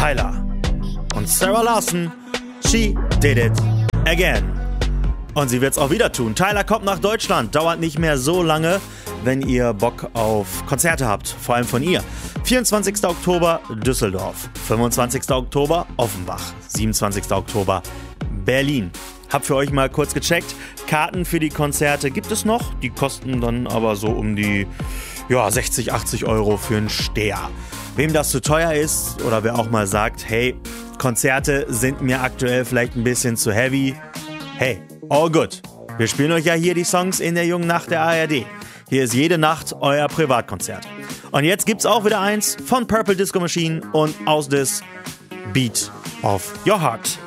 Tyler und Sarah Larson. She did it again. Und sie wird's auch wieder tun. Tyler kommt nach Deutschland. Dauert nicht mehr so lange, wenn ihr Bock auf Konzerte habt. Vor allem von ihr. 24. Oktober Düsseldorf. 25. Oktober Offenbach. 27. Oktober Berlin. Hab für euch mal kurz gecheckt. Karten für die Konzerte gibt es noch. Die kosten dann aber so um die 60, 80 Euro für einen Steher. Wem das zu teuer ist oder wer auch mal sagt, hey, Konzerte sind mir aktuell vielleicht ein bisschen zu heavy. Hey, all good. Wir spielen euch ja hier die Songs in der Jungen Nacht der ARD. Hier ist jede Nacht euer Privatkonzert. Und jetzt gibt's auch wieder eins von Purple Disco Machine und aus des Beat of Your Heart.